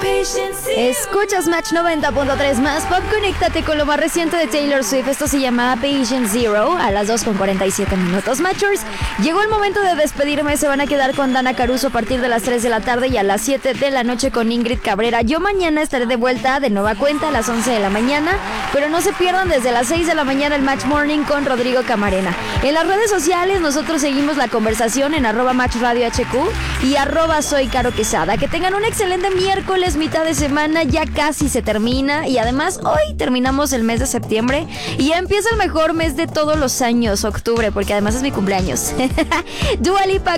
Escuchas Match 90.3 más pop. Conéctate con lo más reciente de Taylor Swift. Esto se llama Patient Zero a las 2:47 Matchers. Llegó el momento de despedirme. Se van a quedar con Dana Caruso a partir de las 3 de la tarde y a las 7 de la noche con Ingrid Cabrera. Yo mañana estaré de vuelta de nueva cuenta a las 11 de la mañana, pero no se pierdan desde las 6 de la mañana el Match Morning con Rodrigo Camarena. En las redes sociales nosotros seguimos la conversación en @MatchRadioHQ y @SoyCaroQuesada. Que tengan un excelente miércoles, mitad de semana, ya casi se termina y además hoy terminamos el mes de septiembre y ya empieza el mejor mes de todos los años, octubre, porque además es mi cumpleaños. Dua Lipa